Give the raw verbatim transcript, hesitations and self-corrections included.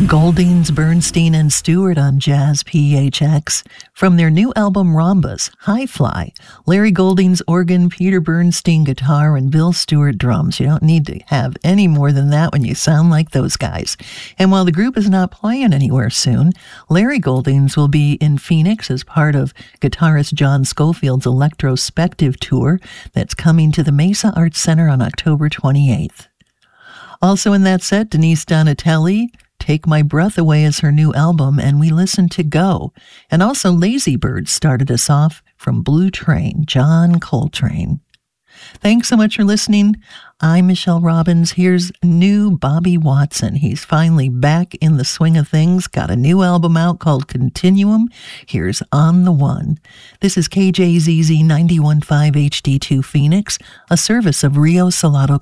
Goldings, Bernstein, and Stewart on Jazz P H X. From their new album Rhombus, High Fly, Larry Goldings organ, Peter Bernstein guitar, and Bill Stewart drums. You don't need to have any more than that when you sound like those guys. And while the group is not playing anywhere soon, Larry Goldings will be in Phoenix as part of guitarist John Scofield's Electrospective tour that's coming to the Mesa Arts Center on October twenty-eighth. Also in that set, Denise Donatelli, Take My Breath Away is her new album, and we listened to Go. And also Lazy Bird started us off from Blue Train, John Coltrane. Thanks so much for listening. I'm Michelle Robbins. Here's new Bobby Watson. He's finally back in the swing of things, got a new album out called Continuum. Here's On the One. This is K J Z Z ninety-one point five H D two Phoenix, a service of Rio Salado